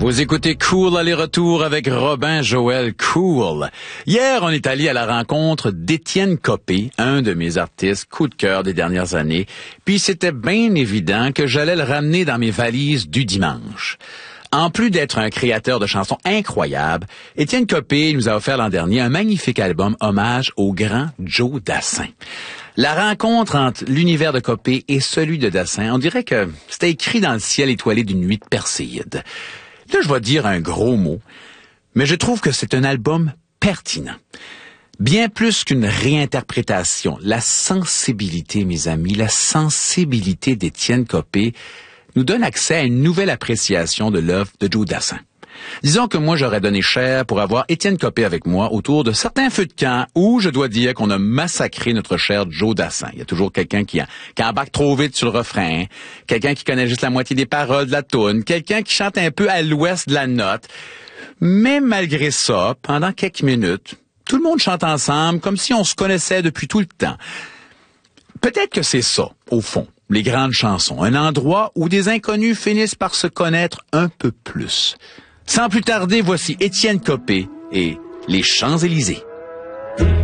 Vous écoutez Cool aller-retour avec Robin Joël Cool. Hier, on est allé à la rencontre d'Étienne Copé, un de mes artistes coup de cœur des dernières années. Puis c'était bien évident que j'allais le ramener dans mes valises du dimanche. En plus d'être un créateur de chansons incroyables, Étienne Copé nous a offert l'an dernier un magnifique album hommage au grand Joe Dassin. La rencontre entre l'univers de Copé et celui de Dassin, on dirait que c'était écrit dans le ciel étoilé d'une nuit de Perséide. Là, je vais dire un gros mot, mais je trouve que c'est un album pertinent. Bien plus qu'une réinterprétation, la sensibilité, mes amis, la sensibilité d'Étienne Copé nous donne accès à une nouvelle appréciation de l'œuvre de Joe Dassin. Disons que moi, j'aurais donné cher pour avoir Étienne Copé avec moi autour de certains feux de camp où je dois dire qu'on a massacré notre cher Joe Dassin. Il y a toujours quelqu'un qui embarque trop vite sur le refrain, quelqu'un qui connaît juste la moitié des paroles de la toune, quelqu'un qui chante un peu à l'ouest de la note. Mais malgré ça, pendant quelques minutes, tout le monde chante ensemble comme si on se connaissait depuis tout le temps. Peut-être que c'est ça, au fond, les grandes chansons, un endroit où des inconnus finissent par se connaître un peu plus. Sans plus tarder, voici Étienne Copé et les Champs-Élysées.